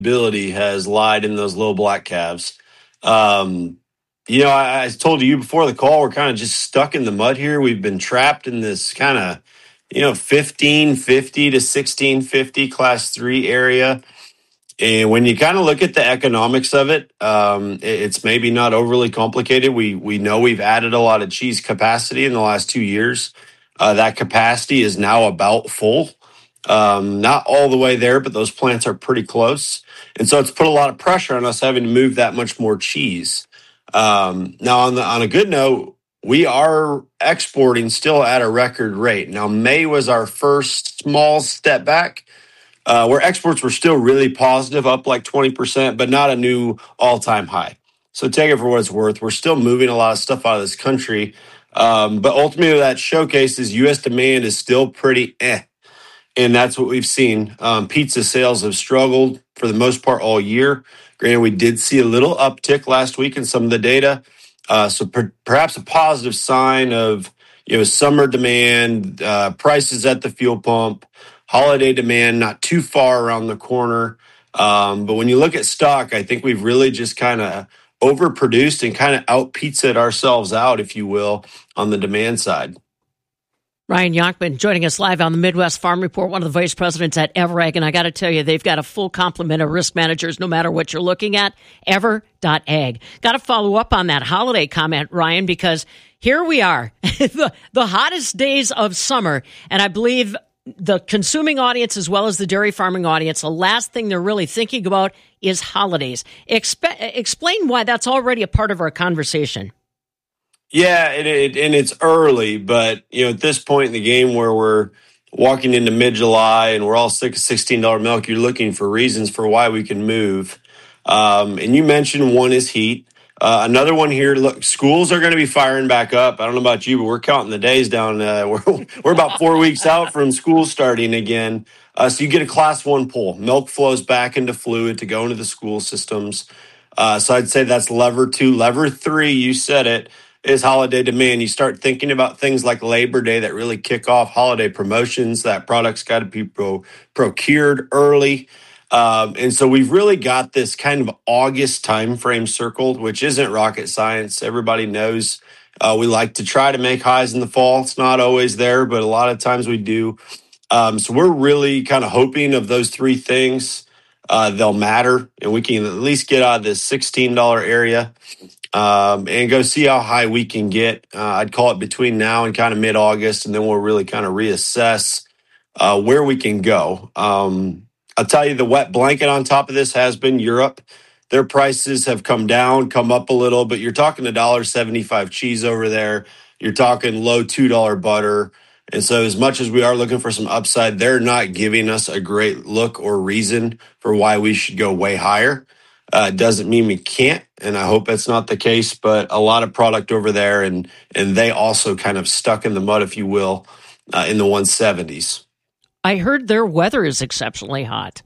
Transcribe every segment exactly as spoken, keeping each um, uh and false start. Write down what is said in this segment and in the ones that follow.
ability has lied in those low black calves. Um, you know, I, I told you before the call, we're kind of just stuck in the mud here. We've been trapped in this kind of, you know, fifteen fifty to sixteen fifty class three area. And when you kind of look at the economics of it, um, it- it's maybe not overly complicated. We we know we've added a lot of cheese capacity in the last two years. Uh, that capacity is now about full. Um, not all the way there, but those plants are pretty close. And so it's put a lot of pressure on us having to move that much more cheese. Um, now, on the on a good note, we are exporting still at a record rate. Now, May was our first small step back uh, where exports were still really positive, up like twenty percent, but not a new all-time high. So take it for what it's worth. We're still moving a lot of stuff out of this country. Um, but ultimately, that showcases U S demand is still pretty eh. And that's what we've seen. Um, pizza sales have struggled for the most part all year. Granted, we did see a little uptick last week in some of the data. Uh, so per- perhaps a positive sign of, you know, summer demand, uh, prices at the fuel pump, holiday demand not too far around the corner. Um, but when you look at stock, I think we've really just kind of overproduced and kind of out pizzaed ourselves out, if you will, on the demand side. Ryan Yonkman joining us live on the Midwest Farm Report, one of the vice presidents at EverAg. And I got to tell you, they've got a full complement of risk managers no matter what you're looking at. ever dot ag. Got to follow up on that holiday comment, Ryan, because here we are, the, the hottest days of summer. And I believe the consuming audience as well as the dairy farming audience, the last thing they're really thinking about is holidays. Expe- explain why that's already a part of our conversation. Yeah, it, it, and it's early, but you know, at this point in the game where we're walking into mid-July and we're all sick of sixteen dollars milk, you're looking for reasons for why we can move. Um, and you mentioned one is heat. Uh, another one here, look, schools are going to be firing back up. I don't know about you, but we're counting the days down. Uh, we're, we're about four weeks out from school starting again. Uh, so you get a class one pull. Milk flows back into fluid to go into the school systems. Uh, so I'd say that's lever two. Lever three, you said it, is holiday demand. You start thinking about things like Labor Day that really kick off holiday promotions. That product's got to be pro- procured early. Um, and so we've really got this kind of August timeframe circled, which isn't rocket science. Everybody knows uh, we like to try to make highs in the fall. It's not always there, but a lot of times we do. Um, so we're really kind of hoping of those three things. Uh, they'll matter, and we can at least get out of this sixteen dollars area um, and go see how high we can get. Uh, I'd call it between now and kind of mid-August, and then we'll really kind of reassess uh, where we can go. Um, I'll tell you, the wet blanket on top of this has been Europe. Their prices have come down, come up a little, but you're talking one dollar seventy-five cheese over there. You're talking low two dollars butter. And so as much as we are looking for some upside, they're not giving us a great look or reason for why we should go way higher. Uh, doesn't mean we can't, and I hope that's not the case, but a lot of product over there, and and they also kind of stuck in the mud, if you will, uh, in the one seventies. I heard their weather is exceptionally hot.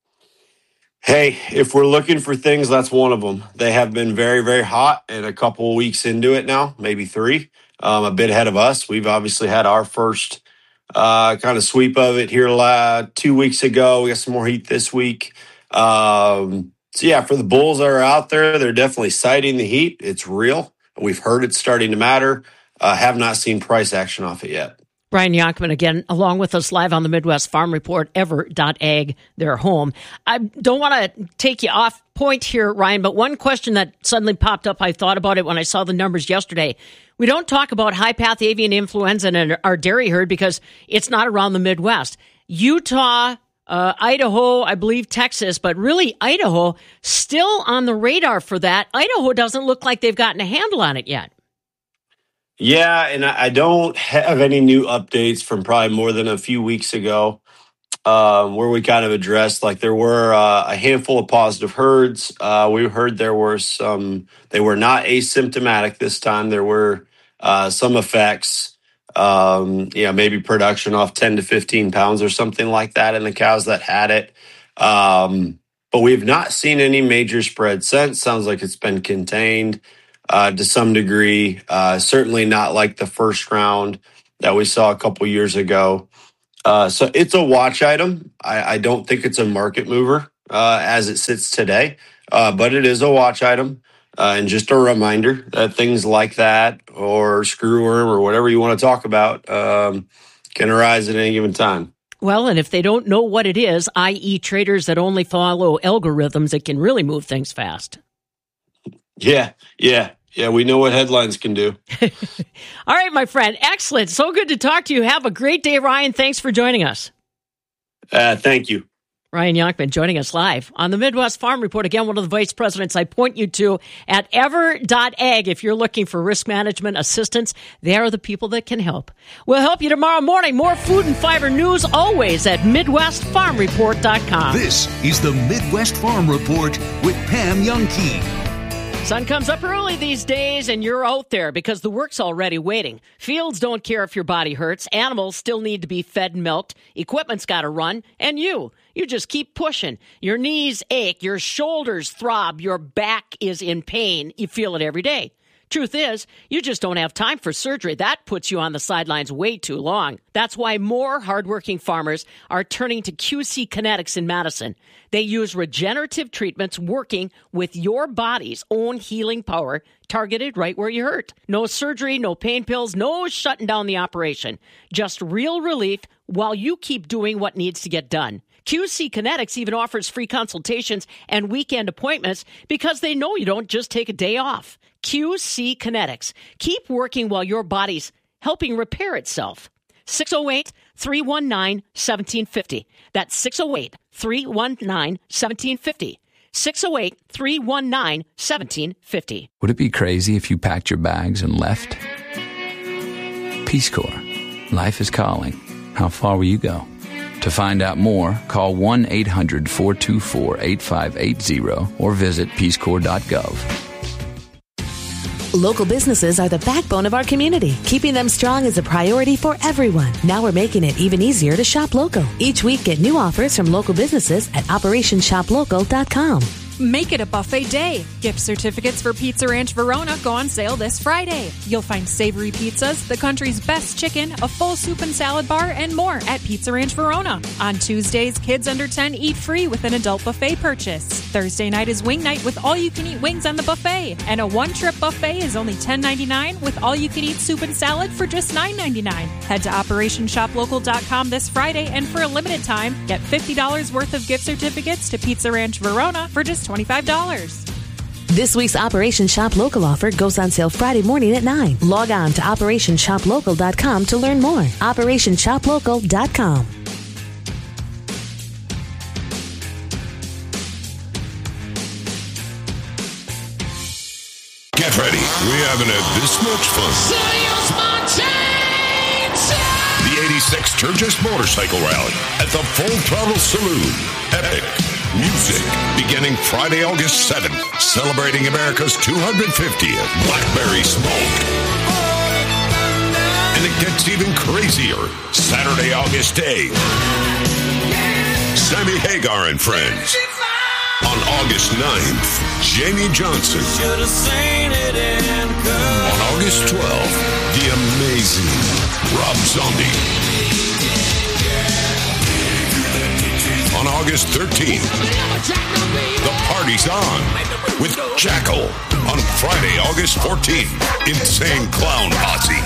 Hey, if we're looking for things, that's one of them. They have been very, very hot, and a couple of weeks into it now, maybe three, um, a bit ahead of us. We've obviously had our first uh, kind of sweep of it here la- two weeks ago. We got some more heat this week. Um, so, yeah, for the bulls that are out there, they're definitely citing the heat. It's real. We've heard it's starting to matter. Uh, have not seen price action off it yet. Ryan Yonkman, again, along with us live on the Midwest Farm Report, ever dot ag, their home. I don't want to take you off point here, Ryan, but one question that suddenly popped up, I thought about it when I saw the numbers yesterday. We don't talk about high-path avian influenza in our dairy herd because it's not around the Midwest. Utah, uh, Idaho, I believe Texas, but really Idaho, still on the radar for that. Idaho doesn't look like they've gotten a handle on it yet. Yeah, and I don't have any new updates from probably more than a few weeks ago, um, where we kind of addressed like there were uh, a handful of positive herds. Uh, we heard there were some; they were not asymptomatic this time. There were uh, some effects, um, you know, maybe production off ten to fifteen pounds or something like that in the cows that had it. Um, but we've not seen any major spread since. Sounds like it's been contained. Uh, to some degree, uh, certainly not like the first round that we saw a couple years ago. Uh, so it's a watch item. I, I don't think it's a market mover. uh, as it sits today, uh, but it is a watch item. Uh, and just a reminder that things like that or screwworm or whatever you want to talk about um, can arise at any given time. Well, and if they don't know what it is, that is traders that only follow algorithms, it can really move things fast. Yeah, yeah, yeah. We know what headlines can do. All right, my friend. Excellent. So good to talk to you. Have a great day, Ryan. Thanks for joining us. Uh, thank you. Ryan Yonkman joining us live on the Midwest Farm Report. Again, one of the vice presidents I point you to at ever dot ag. If you're looking for risk management assistance, they are the people that can help. We'll help you tomorrow morning. More food and fiber news always at midwest farm report dot com. This is the Midwest Farm Report with Pam Youngkey. Sun comes up early these days, and you're out there because the work's already waiting. Fields don't care if your body hurts. Animals still need to be fed and milked. Equipment's got to run. And you, you just keep pushing. Your knees ache. Your shoulders throb. Your back is in pain. You feel it every day. Truth is, you just don't have time for surgery. That puts you on the sidelines way too long. That's why more hardworking farmers are turning to Q C Kinetics in Madison. They use regenerative treatments working with your body's own healing power, targeted right where you hurt. No surgery, no pain pills, no shutting down the operation. Just real relief while you keep doing what needs to get done. Q C Kinetics even offers free consultations and weekend appointments because they know you don't just take a day off. Q C Kinetics. Keep working while your body's helping repair itself. six oh eight, three one nine, one seven five oh. That's six oh eight, three one nine, one seven five oh. six oh eight, three one nine, one seven five oh. Would it be crazy if you packed your bags and left? Peace Corps. Life is calling. How far will you go? To find out more, call one eight hundred, four two four, eight five eight zero or visit peace corps dot gov. Local businesses are the backbone of our community. Keeping them strong is a priority for everyone. Now we're making it even easier to shop local. Each week, get new offers from local businesses at operation shop local dot com. Make it a buffet day. Gift certificates for Pizza Ranch Verona go on sale this Friday. You'll find savory pizzas, the country's best chicken, a full soup and salad bar, and more at Pizza Ranch Verona. On Tuesdays, kids under ten eat free with an adult buffet purchase. Thursday night is wing night with all-you-can-eat wings on the buffet. And a one-trip buffet is only ten ninety-nine with all-you-can-eat soup and salad for just nine ninety-nine. Head to operation shop local dot com this Friday, and for a limited time, get fifty dollars worth of gift certificates to Pizza Ranch Verona for just twenty-five dollars. This week's Operation Shop Local offer goes on sale Friday morning at nine. Log on to operation shop local dot com to learn more. operation shop local dot com. Get ready. We haven't had this much fun. The eighty-six Sturgis Motorcycle Rally at the Full Throttle Saloon. Epic music beginning Friday, August seventh, celebrating America's two hundred fiftieth Blackberry Smoke. And it gets even crazier Saturday, August eighth. Sammy Hagar and Friends. On August ninth, Jamie Johnson. On August twelfth, the amazing Rob Zombie. On August thirteenth, the party's on with Jackal. On Friday, August fourteenth, Insane Clown Posse.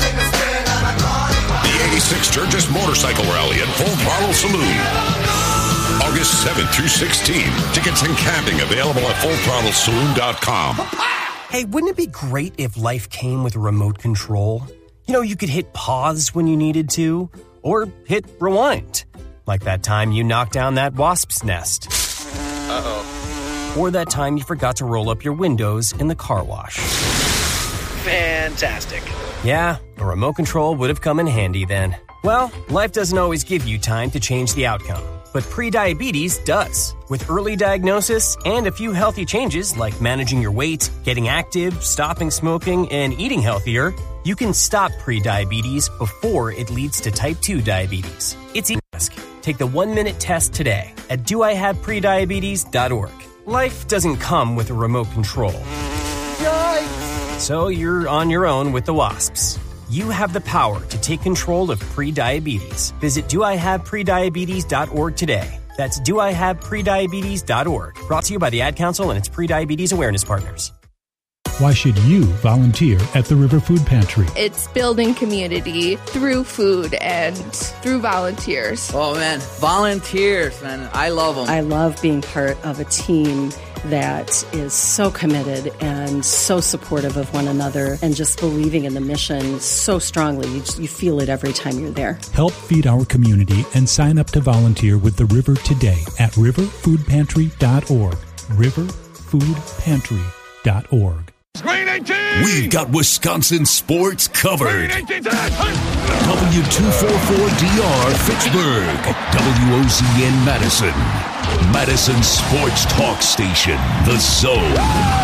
The eighty-six Sturgis Motorcycle Rally at Full Throttle Saloon. August seventh through sixteenth. Tickets and camping available at full throttle saloon dot com. Hey, wouldn't it be great if life came with a remote control? You know, you could hit pause when you needed to, or hit rewind. Like that time you knocked down that wasp's nest. Uh-oh. Or that time you forgot to roll up your windows in the car wash. Fantastic. Yeah, a remote control would have come in handy then. Well, life doesn't always give you time to change the outcome. But prediabetes does. With early diagnosis and a few healthy changes like managing your weight, getting active, stopping smoking, and eating healthier, you can stop prediabetes before it leads to type two diabetes. It's easy to ask. Take the one-minute test today at do I have prediabetes dot org. Life doesn't come with a remote control. Yikes! So you're on your own with the wasps. You have the power to take control of prediabetes. Visit do I have prediabetes dot org today. That's do I have prediabetes dot org. Brought to you by the Ad Council and its Prediabetes Awareness Partners. Why should you volunteer at the River Food Pantry? It's building community through food and through volunteers. Oh, man. Volunteers, man. I love them. I love being part of a team that is so committed and so supportive of one another and just believing in the mission so strongly. You, just, you feel it every time you're there. Help feed our community and sign up to volunteer with the River today at river food pantry dot org. river food pantry dot org. We've got Wisconsin sports covered. W two forty-four D R Fitchburg, W O Z N Madison, Madison Sports Talk Station, The Zone.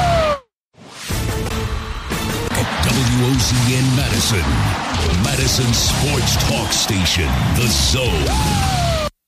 W O Z N Madison, Madison Sports Talk Station, The Zone.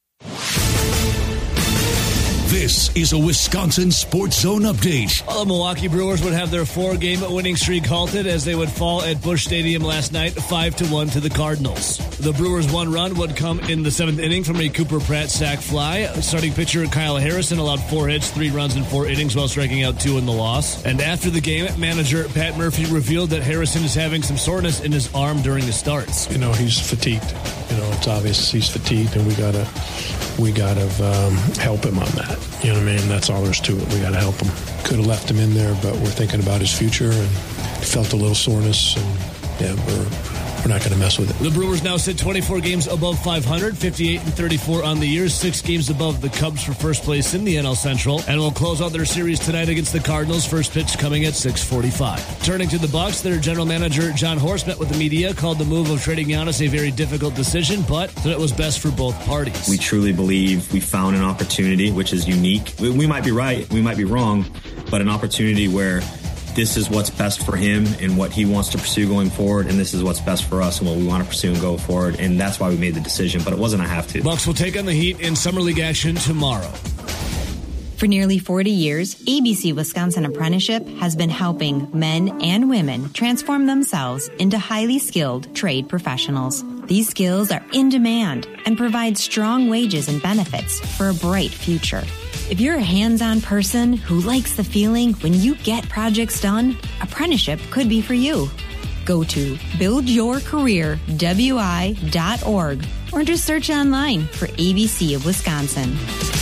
This is a Wisconsin Sports Zone update. Well, the Milwaukee Brewers would have their four-game winning streak halted as they would fall at Busch Stadium last night, five to one to the Cardinals. The Brewers' one run would come in the seventh inning from a Cooper Pratt sac fly. Starting pitcher Kyle Harrison allowed four hits, three runs in four innings while striking out two in the loss. And after the game, manager Pat Murphy revealed that Harrison is having some soreness in his arm during the starts. You know, he's fatigued. You know, it's obvious he's fatigued, and we gotta, we gotta um, help him on that. You know what I mean? That's all there's to it. We got to help him. Could have left him in there, but we're thinking about his future and felt a little soreness, and yeah, we're we're not going to mess with it. The Brewers now sit twenty-four games above five hundred, fifty-eight and thirty-four on the year, six games above the Cubs for first place in the N L Central, and will close out their series tonight against the Cardinals. First pitch coming at six forty-five. Turning to the Bucks, their general manager John Horst met with the media, called the move of trading Giannis a very difficult decision, but that it was best for both parties. We truly believe we found an opportunity which is unique. We, we might be right, we might be wrong, but an opportunity where this is what's best for him and what he wants to pursue going forward, and this is what's best for us and what we want to pursue and go forward, and that's why we made the decision, but it wasn't a have to. Bucks will take on the Heat in Summer League action tomorrow. For nearly forty years, A B C Wisconsin Apprenticeship has been helping men and women transform themselves into highly skilled trade professionals. These skills are in demand and provide strong wages and benefits for a bright future. If you're a hands-on person who likes the feeling when you get projects done, apprenticeship could be for you. Go to build your career W I dot org or just search online for A B C of Wisconsin.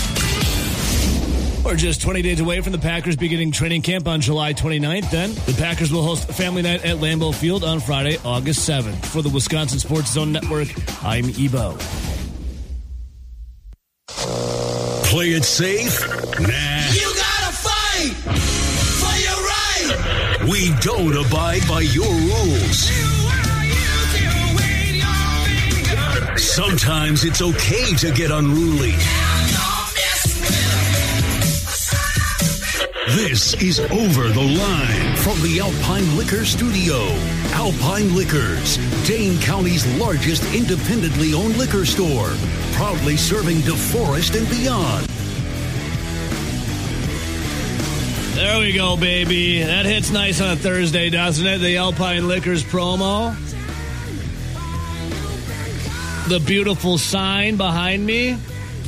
We're just twenty days away from the Packers beginning training camp on July twenty-ninth. Then the Packers will host Family Night at Lambeau Field on Friday, August seventh. For the Wisconsin Sports Zone Network, I'm Ebo. Play it safe? Nah. You gotta fight for your right. We don't abide by your rules. Sometimes it's okay to get unruly. This is Over the Line from the Alpine Liquor Studio. Alpine Liquors, Dane County's largest independently owned liquor store, proudly serving DeForest and beyond. There we go, baby. That hits nice on a Thursday, doesn't it? The Alpine Liquors promo. The beautiful sign behind me.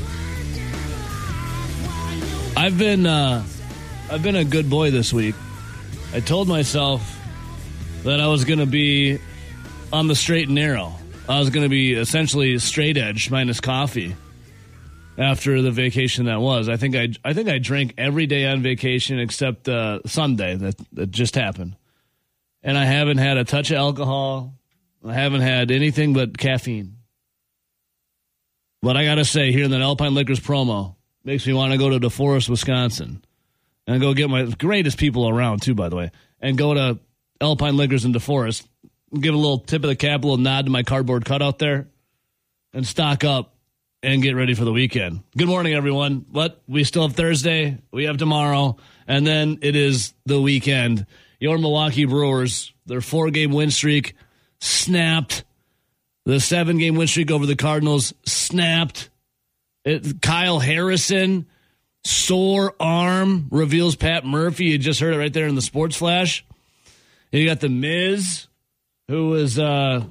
I've been... Uh, I've been a good boy this week. I told myself that I was going to be on the straight and narrow. I was going to be essentially straight edge minus coffee after the vacation that was. I think I I think I drank every day on vacation except uh, Sunday that, that just happened. And I haven't had a touch of alcohol. I haven't had anything but caffeine. But I got to say, here in that Alpine Liquors promo, makes me want to go to DeForest, Wisconsin. And go get my greatest people around, too, by the way. And go to Alpine Liquors in DeForest. Give a little tip of the cap, a little nod to my cardboard cutout there. And stock up and get ready for the weekend. Good morning, everyone. What? We still have Thursday. We have tomorrow. And then it is the weekend. Your Milwaukee Brewers, their four-game win streak snapped. The seven-game win streak over the Cardinals snapped. It, Kyle Harrison... sore arm, reveals Pat Murphy. You just heard it right there in the Sports Flash. You got the Miz, who was, uh,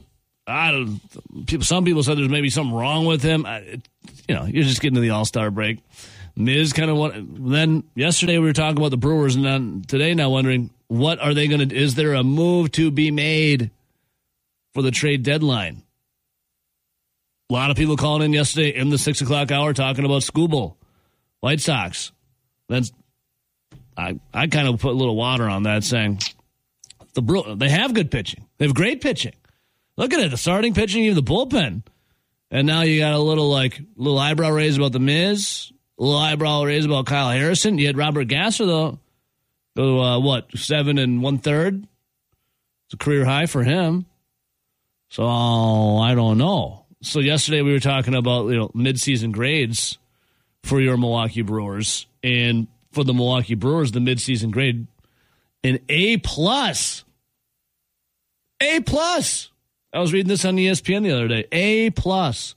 I don't. People, some people said there's maybe something wrong with him. I, it, you know, you're just getting to the All-Star break. Miz kind of what. Then yesterday we were talking about the Brewers, and then today now wondering what are they going to. Is there a move to be made for the trade deadline? A lot of people calling in yesterday in the six o'clock hour talking about Skubal, White Sox. Then I I kind of put a little water on that, saying the Brew, they have good pitching. They have great pitching. Look at it, the starting pitching, even the bullpen. And now you got a little like little eyebrow raise about the Miz, a little eyebrow raise about Kyle Harrison. You had Robert Gasser though, go uh, what seven and one third. It's a career high for him. So I don't know. So yesterday we were talking about, you know, midseason grades for your Milwaukee Brewers, and for the Milwaukee Brewers, the midseason grade an A plus. A plus. I was reading this on E S P N the other day. A plus.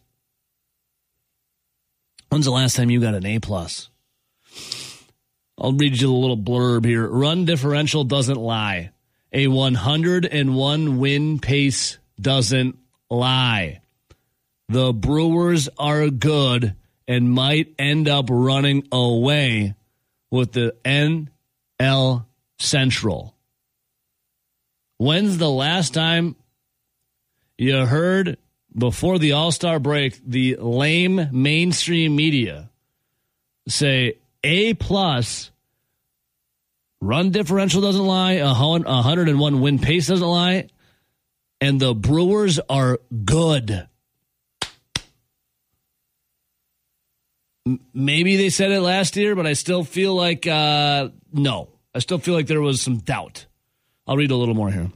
When's the last time you got an A plus? I'll read you the little blurb here. Run differential doesn't lie. A one hundred one win pace doesn't lie. The Brewers are good and might end up running away with the N L Central. When's the last time you heard, before the All-Star break, the lame mainstream media say A plus, run differential doesn't lie, a one hundred one win pace doesn't lie, and the Brewers are good? Maybe they said it last year, but I still feel like, uh, no. I still feel like there was some doubt. I'll read a little more here.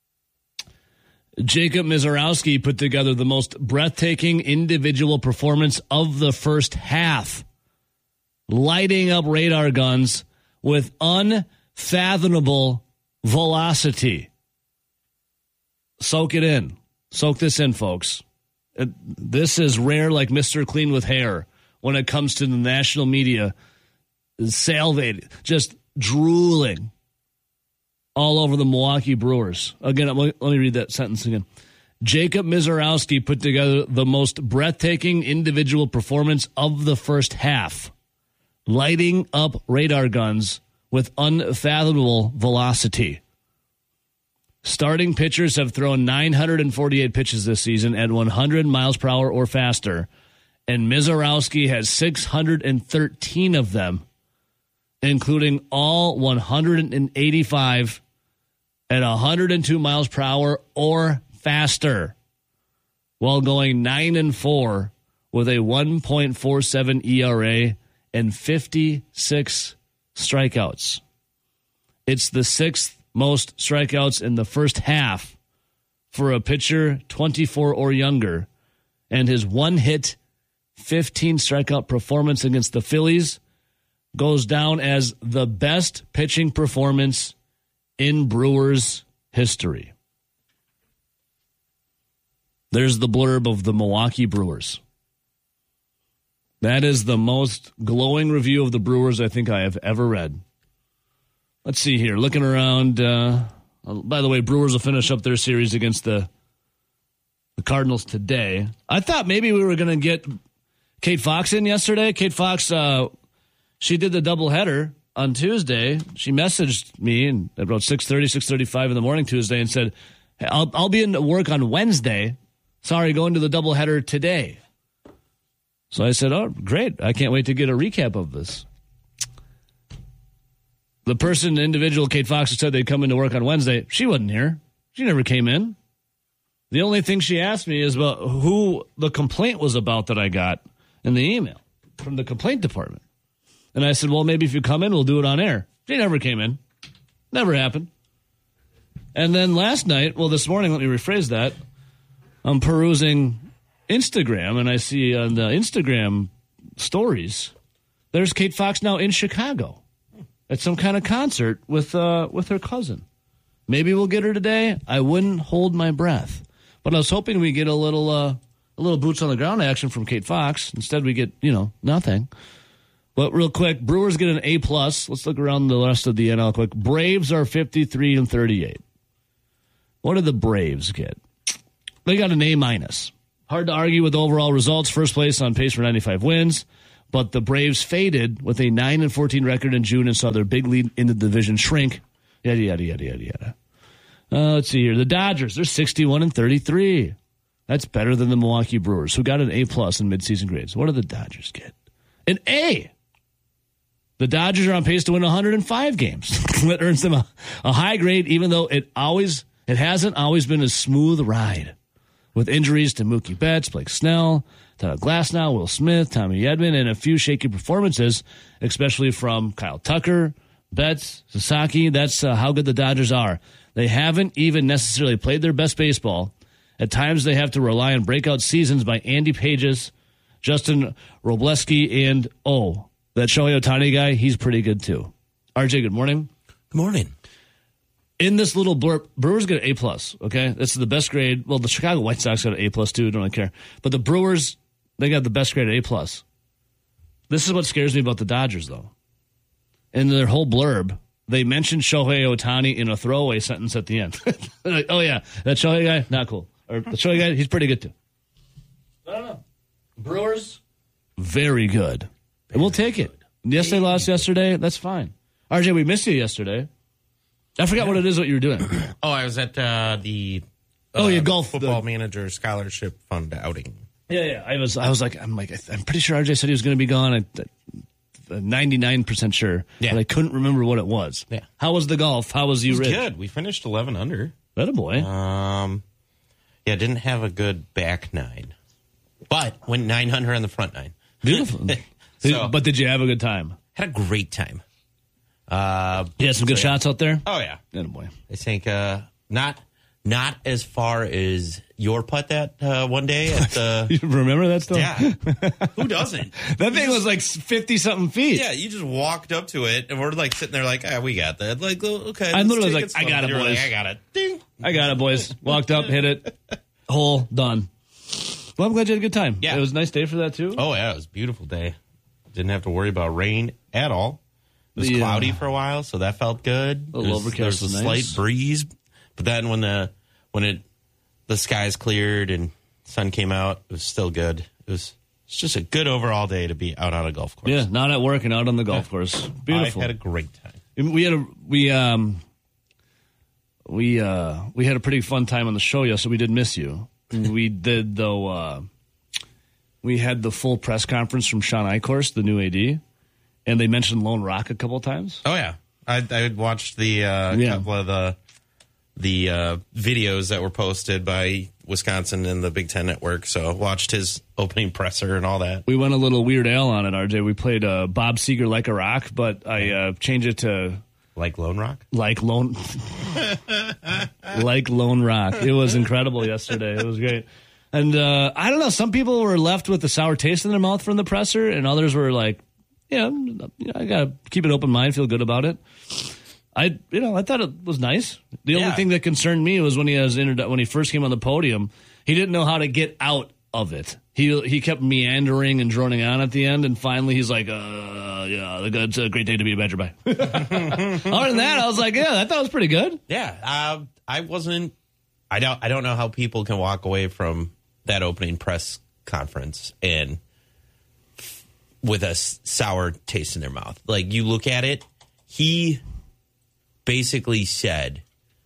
Jacob Mizorowski put together the most breathtaking individual performance of the first half, lighting up radar guns with unfathomable velocity. Soak it in. Soak this in, folks. It, this is rare, like Mister Clean with hair. When it comes to the national media, salivating, just drooling all over the Milwaukee Brewers. Again, let me read that sentence again. Jacob Mizorowski put together the most breathtaking individual performance of the first half, lighting up radar guns with unfathomable velocity. Starting pitchers have thrown nine hundred forty-eight pitches this season at one hundred miles per hour or faster, and Mizorowski has six hundred thirteen of them, including all one hundred eighty-five at one hundred two miles per hour or faster, while going nine and four with a one point four seven E R A and fifty-six strikeouts. It's the sixth most strikeouts in the first half for a pitcher twenty-four or younger, and his one-hit fifteen strikeout performance against the Phillies goes down as the best pitching performance in Brewers history. There's the blurb of the Milwaukee Brewers. That is the most glowing review of the Brewers I think I have ever read. Let's see here. Looking around. Uh, by the way, Brewers will finish up their series against the, the Cardinals today. I thought maybe we were going to get Kate Fox in yesterday. Kate Fox, uh, she did the doubleheader on Tuesday. She messaged me and at about six thirty, six thirty-five in the morning Tuesday and said, hey, I'll, I'll be in work on Wednesday. Sorry, going to the doubleheader today. So I said, oh, great. I can't wait to get a recap of this. The person, individual, Kate Fox, who said they'd come into work on Wednesday, she wasn't here. She never came in. The only thing she asked me is about who the complaint was about that I got in the email from the complaint department. And I said, well, maybe if you come in, we'll do it on air. She never came in. Never happened. And then last night, well, this morning, let me rephrase that. I'm perusing Instagram, and I see on the Instagram stories, there's Kate Fox now in Chicago at some kind of concert with uh, with her cousin. Maybe we'll get her today. I wouldn't hold my breath. But I was hoping we get a little uh, a little boots on the ground action from Kate Fox. Instead, we get, you know, nothing. But real quick, Brewers get an A plus. Let's look around the rest of the N L quick. Braves are fifty-three and thirty-eight. What did the Braves get? they got an A minus. Hard to argue with overall results. First place on pace for ninety-five wins. But the Braves faded with a nine and fourteen record in June and saw their big lead in the division shrink. Yada, yada, yada, yada, yada. Uh, let's see here. The Dodgers, they're sixty-one and thirty-three. That's better than the Milwaukee Brewers, who got an A plus in midseason grades. What do the Dodgers get? An A. The Dodgers are on pace to win one hundred five games. That earns them a, a high grade, even though it always it hasn't always been a smooth ride. With injuries to Mookie Betts, Blake Snell, Todd Glasnow, Will Smith, Tommy Edman, and a few shaky performances, especially from Kyle Tucker, Betts, Sasaki. That's uh, how good the Dodgers are. They haven't even necessarily played their best baseball. At times, they have to rely on breakout seasons by Andy Pages, Justin Robleski, and, oh, that Shohei Ohtani guy, he's pretty good too. R J, good morning. Good morning. In this little blurb, Brewers get an A plus, okay? This is the best grade. Well, the Chicago White Sox got an A plus too, don't really care. But the Brewers, they got the best grade at A plus. This is what scares me about the Dodgers, though. In their whole blurb, they mentioned Shohei Ohtani in a throwaway sentence at the end. Like, oh, yeah, that Shohei guy, not cool. Or the Shohei guy, he's pretty good too. I don't know. Brewers, very good. And we'll take it. Yes, they lost yesterday. That's fine. R J, we missed you yesterday. I forgot what it is what you were doing. Oh, I was at uh, the uh, oh, yeah, golf football the, manager scholarship fund outing. Yeah, yeah. I was, I was like, I'm like, I'm pretty sure R J said he was going to be gone. I, I'm ninety-nine percent sure, yeah. But I couldn't remember what it was. Yeah. How was the golf? How was you, it was Rich? Good. We finished eleven under. That a boy. Um, yeah, didn't have a good back nine, but went nine under on the front nine. Beautiful. so, but did you have a good time? Had a great time. Uh, you had some good so, shots out there? Oh, yeah. That a boy. I think uh, not not as far as your putt that uh, one day at the. You remember that stuff? Yeah. Who doesn't? That thing was like fifty-something feet. Yeah, you just walked up to it, and we're like sitting there like, ah, we got that. Like, okay. I'm literally like, I got it, boys. Like, I got it. Ding. I got it, boys. Walked up, hit it. Hole, done. Well, I'm glad you had a good time. Yeah. It was a nice day for that, too. Oh, yeah. It was a beautiful day. Didn't have to worry about rain at all. It was the, cloudy uh, for a while, so that felt good. A little overcast. There was a was slight nice. breeze, but then when the when it the skies cleared and sun came out, it was still good. It was it's just a good overall day to be out on a golf course. Yeah, not at work and out on the golf yeah. course. Beautiful. I had a great time. We had a we um we uh we had a pretty fun time on the show yesterday. So we did miss you. We did though. Uh, we had the full press conference from Sean Eichhorst, the new A D. And they mentioned Lone Rock a couple of times. Oh yeah, I I watched the uh, yeah. couple of the the uh, videos that were posted by Wisconsin and the Big Ten Network. So watched his opening presser and all that. We went a little Weird Al on it, R J. We played uh, Bob Seger Like a Rock, but I uh, changed it to Like Lone Rock. Like Lone, like Lone Rock. It was incredible yesterday. It was great. And uh, I don't know. Some people were left with a sour taste in their mouth from the presser, and others were like, yeah, you know, I gotta keep an open mind, feel good about it. I, you know, I thought it was nice. The yeah. only thing that concerned me was when he was introdu- when he first came on the podium, he didn't know how to get out of it. He he kept meandering and droning on at the end, and finally he's like, uh, yeah, it's a great day to be a Badger by. Other than that, I was like, yeah, I thought it was pretty good. Yeah, uh, I wasn't. I don't. I don't know how people can walk away from that opening press conference and. With a sour taste in their mouth. Like, you look at it, he basically said,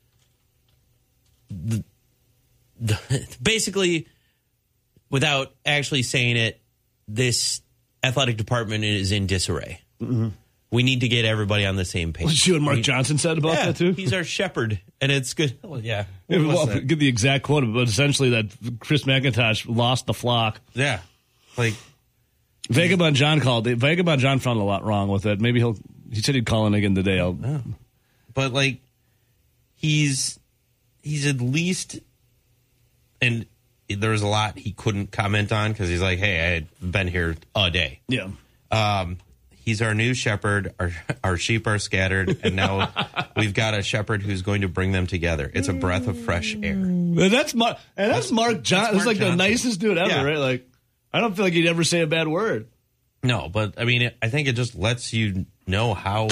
the, the, basically, without actually saying it, this athletic department is in disarray. Mm-hmm. We need to get everybody on the same page. What you and Mark we, Johnson said about yeah, that, too? He's our shepherd, and it's good. Well, yeah. Well, get the exact quote, but essentially that Chris McIntosh lost the flock. Yeah. Like... Vagabond John called it. Vagabond John found a lot wrong with it. Maybe he'll. He said he'd call in again today. I'll, oh. But like, he's he's at least, and there was a lot he couldn't comment on because he's like, "Hey, I've been here a day." Yeah. Um, he's our new shepherd. Our our sheep are scattered, and now we've got a shepherd who's going to bring them together. It's a breath of fresh air. And that's Mark. And that's Mark John. It's like Johnson. The nicest dude ever, yeah. right? Like. I don't feel like he'd ever say a bad word. No, but I mean, it, I think it just lets you know how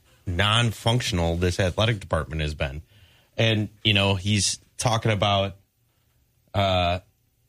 non-functional this athletic department has been. And, you know, he's talking about uh,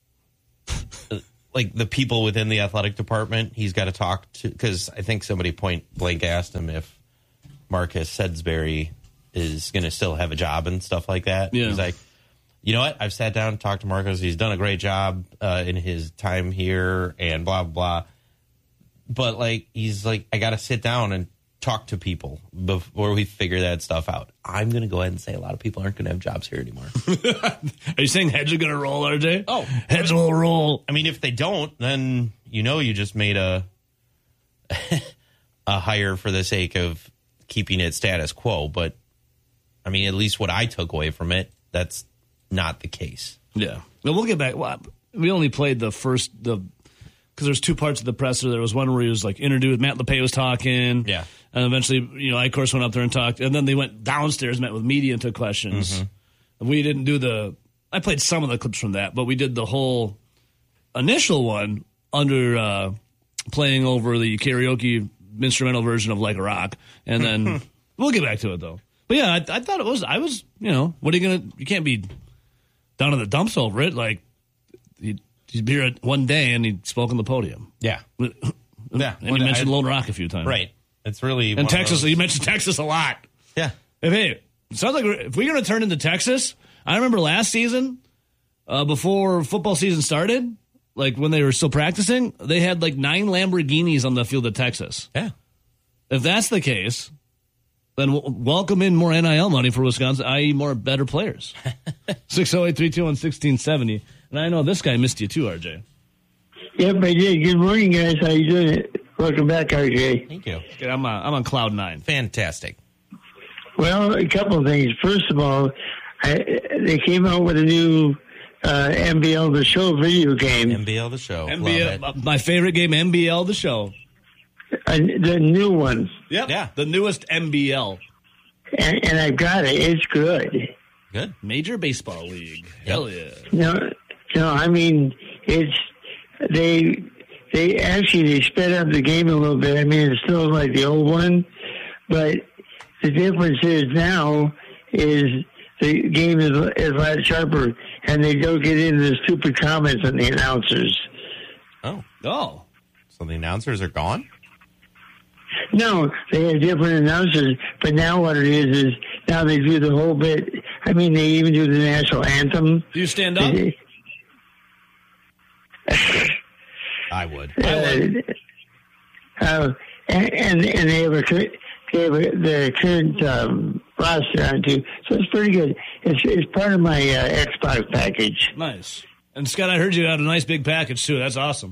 like the people within the athletic department, he's got to talk to, because I think somebody point blank asked him if Marcus Seddsbury is going to still have a job and stuff like that. Yeah. He's like, you know what? I've sat down and talked to Marcus. He's done a great job uh, in his time here and blah, blah, blah. But, like, he's like, I got to sit down and talk to people before we figure that stuff out. I'm going to go ahead and say a lot of people aren't going to have jobs here anymore. Are you saying heads are going to roll, R J? Oh, heads will roll. I mean, if they don't, then you know you just made a a hire for the sake of keeping it status quo. But, I mean, at least what I took away from it, that's not the case. Yeah. Well, we'll get back. Well, we only played the first, the because there's two parts of the presser. There was one where he was like introduced, Matt LePay was talking. Yeah. And eventually, you know, I, of course, went up there and talked. And then they went downstairs, met with media and took questions. Mm-hmm. We didn't do the, I played some of the clips from that, but we did the whole initial one under uh, playing over the karaoke instrumental version of Like a Rock. And then we'll get back to it, though. But yeah, I, I thought it was, I was, you know, what are you going to, you can't be down in the dumps over it. Like, he'd, he'd be here one day and he spoke on the podium. Yeah. Yeah. And you mentioned I, Lone Rock a few times. Right. It's really. And Texas, you mentioned Texas a lot. Yeah. If, hey, it sounds like if we're going to turn into Texas, I remember last season, uh, before football season started, like when they were still practicing, they had like nine Lamborghinis on the field at Texas. Yeah. If that's the case, then w- welcome in more N I L money for Wisconsin, that is more better players. six oh eight, three two one, one six seven oh. And I know this guy missed you too, R J. Yep, I did. Good morning, guys. How you doing? Welcome back, R J. Thank you. I'm, uh, I'm on cloud nine. Fantastic. Well, a couple of things. First of all, I, they came out with a new uh, N B L The Show video game. N B L The Show. N B L, Love it. My favorite game, N B L The Show. Uh, the new one. Yep. Yeah. The newest N B L. And, and I've got it. It's good. Good. Major Baseball League. Yep. Hell yeah. No, no, I mean, it's, they... They actually they sped up the game a little bit. I mean, it's still like the old one, but the difference is now is the game is, is a lot sharper, and they don't get into the stupid comments on the announcers. Oh, oh, so the announcers are gone? No, they have different announcers, but now what it is is now they do the whole bit. I mean, they even do the national anthem. Do you stand up? They, I would. I would. Uh, uh, and, and and they have a they have a, the current um, roster on too, so it's pretty good. It's it's part of my uh, Xbox package. Nice. And Scott, I heard you had a nice big package too. That's awesome.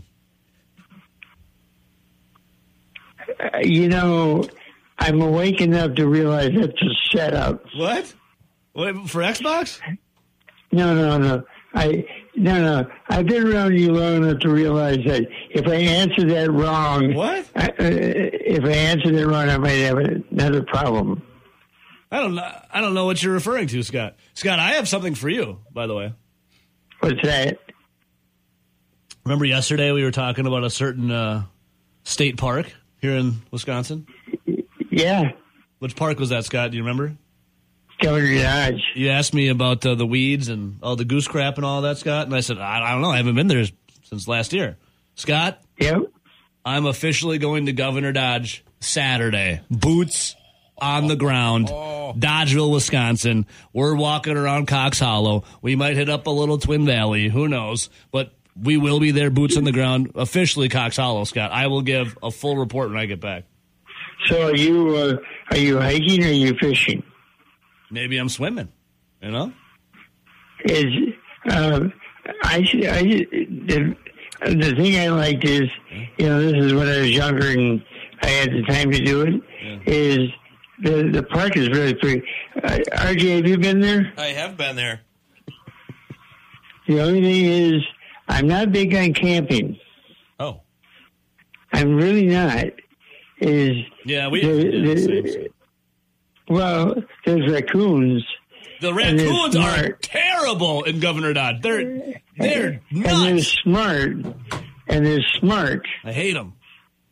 Uh, you know, I'm awake enough to realize it's a setup. What? What for Xbox? No, no, no. I no no. I've been around you long enough to realize that if I answer that wrong, what? I, uh, if I answer that wrong, I might have another problem. I don't know. I don't know what you're referring to, Scott. Scott, I have something for you, by the way. What's that? Remember yesterday we were talking about a certain uh, state park here in Wisconsin? Yeah. Which park was that, Scott? Do you remember? Governor Dodge. You asked me about uh, the weeds and all the goose crap and all that, Scott, and I said, I, I don't know. I haven't been there since last year. Scott? Yep. I'm officially going to Governor Dodge Saturday. Boots on the ground. Oh. Dodgeville, Wisconsin. We're walking around Cox Hollow. We might hit up a little Twin Valley. Who knows? But we will be there, boots on the ground, officially Cox Hollow, Scott. I will give a full report when I get back. So are you, uh, are you hiking or are you fishing? Maybe I'm swimming, you know? Is uh, I, I the, the thing I liked is, you know, this is when I was younger and I had the time to do it, yeah. is the the park is really pretty. Uh, R J, have you been there? I have been there. The only thing is, I'm not big on camping. Oh. I'm really not. Is Yeah, we... The, yeah, the, same, same. Well, there's raccoons. The raccoons are terrible in Governor Dodd. They're they're and nuts. they're smart, and they're smart. I hate them.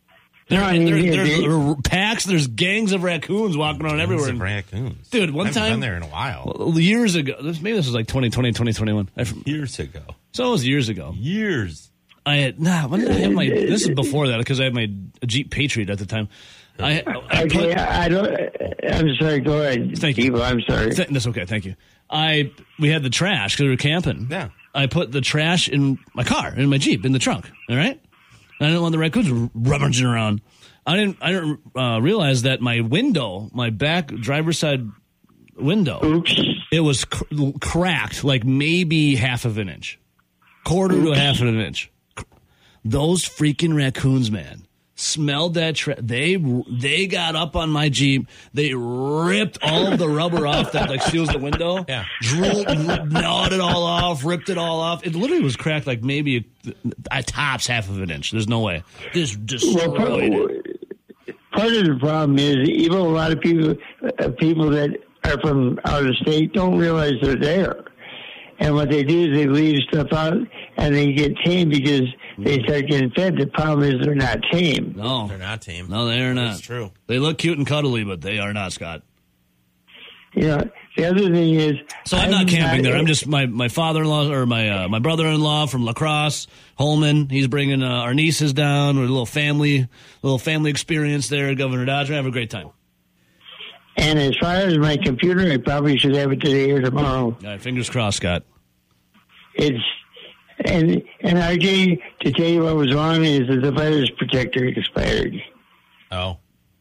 There, No, I mean, there, yeah, there's they- there are packs, there's gangs of raccoons walking around everywhere. Of raccoons. Dude, one I haven't time. been there in a while. Well, years ago. This, maybe this was like twenty twenty, twenty twenty-one. I, Years ago. So it was years ago. Years. I had, nah, when did I have my, this is before that because I had my Jeep Patriot at the time. I, I okay, put, I don't. I'm sorry. Go ahead. Thank you. Evo, I'm sorry. Th- that's okay. Thank you. I we had the trash because we were camping. Yeah. I put the trash in my car, in my Jeep, in the trunk. All right. I didn't want the raccoons rummaging around. I didn't. I didn't uh, realize that my window, my back driver's side window, Oops. it was cr- cracked like maybe half of an inch, quarter to a half of an inch. Those freaking raccoons, man. Smelled that tra- they they got up on my Jeep. They ripped all of the rubber off that like seals the window. Yeah, drooled, gnawed it all off, ripped it all off. It literally was cracked like maybe a, a tops half of an inch. There's no way. Just destroyed Well, part, it. part of the problem is even a lot of people uh, people that are from out of state don't realize they're there, and what they do is they leave stuff out and they get tamed because they start getting fed. The problem is they're not tame. No, They're not tame. no, they are not. That's true. They look cute and cuddly, but they are not, Scott. You know, the other thing is, So I'm not camping there. I'm just my, my father-in-law or my uh, my brother-in-law from La Crosse, Holman. He's bringing uh, our nieces down with a little family little family experience there at Governor Dodger. Have a great time. And as far as my computer, I probably should have it today or tomorrow. All right, fingers crossed, Scott. It's and and R J, to tell you what was wrong is that the virus protector expired. Oh.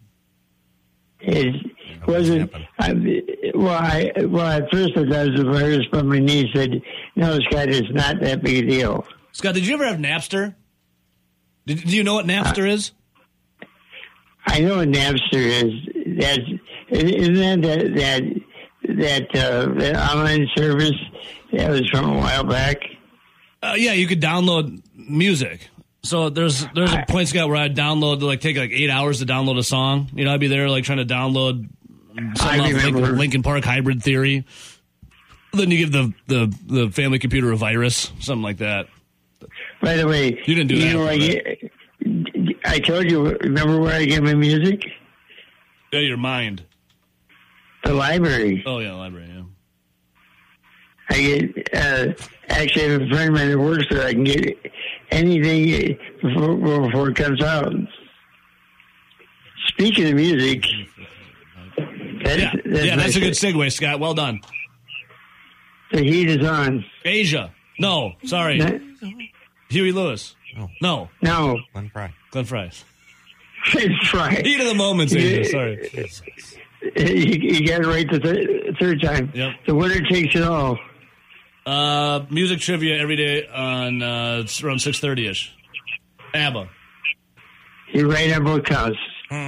It wasn't. I, well, I well at first I thought it was a virus, but my niece said, "No, Scott, it's not that big a deal." Scott, did you ever have Napster? Did, do you know what Napster is? I know what Napster is. That's isn't that that that uh, that online service that was from a while back. Uh, yeah, you could download music. So there's there's a point, Scott, where I'd download like take like eight hours to download a song. You know, I'd be there like trying to download something off Lincoln, Lincoln Park Hybrid Theory. Then you give the, the, the family computer a virus, something like that. By the way, you didn't do you that. Know, I, get, I told you. Remember where I get my music? Yeah, your mind. The library. Oh yeah, library. Yeah. I get uh, actually I have a friend of mine that works there. I can get anything before, before it comes out. Speaking of music, that's, yeah, that's, yeah, that's a good thing. segue, Scott. Well done. The heat is on. Asia. No, sorry. No. Huey Lewis. Oh. No. No. Glenn Fry. Glenn Fry. It's right. Heat of the moments, Asia. Sorry. You, you got it right the th- third time. Yep. The winner takes it all. Uh, music trivia every day on uh, it's around six thirty ish. ABBA. You're right on both counts.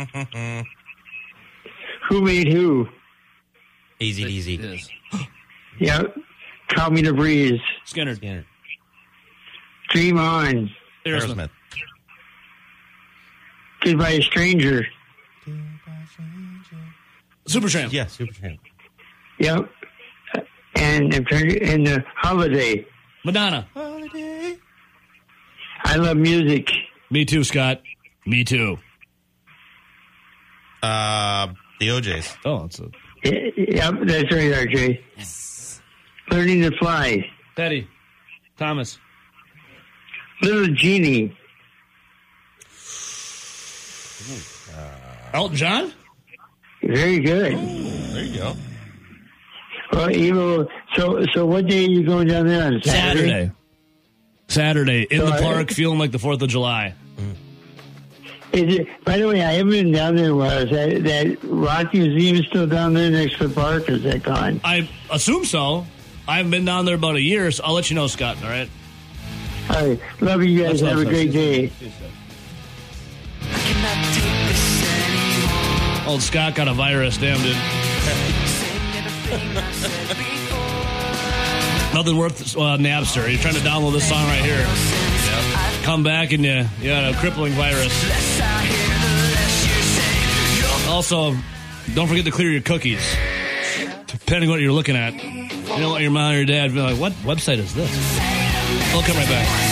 Who made who? Easy, easy. Yes. Yep. Call Me the Breeze. Skinner. Skinner. Dream On. Aerosmith. Goodbye a Stranger. Supertramp. Yeah, Supertramp. Yep. And and the Holiday. Madonna. Holiday. I love music. Me too, Scott. Me too. Uh, the O Js. Oh, that's a... Yep, that's right, R J. Yes. Learning to Fly. Teddy. Thomas. Little Genie. Uh, Elton John? Very good. Ooh, there you go. Well, Evo, so so what day are you going down there on Saturday? Saturday. Saturday in So the I- park, feeling like the Fourth of July. Is it? By the way, I haven't been down there. Was that that Rock Museum still down there next to the park? Or is that gone? I assume so. I haven't been down there about a year, so I'll let you know, Scott. All right. All right. Love you guys. Much Have love, a great Scott. day. Old Scott got a virus. Damn, dude. Nothing worth uh, Napster. You're trying to download this song right here. Yep. Come back and you, you got a crippling virus. Also, don't forget to clear your cookies. Depending on what you're looking at. You don't want your mom or your dad be like, what website is this? I'll come right back.